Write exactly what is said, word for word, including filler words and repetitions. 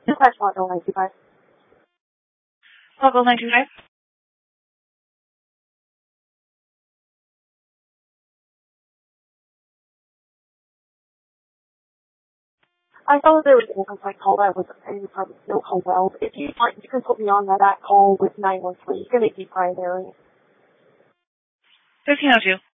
Dispatch Local nine two five. Local nine two five. I saw that there was an complaint call that was a department no home wells. If you want, you can put me on that call with nine one three. It's going to be primary. fifteen oh two.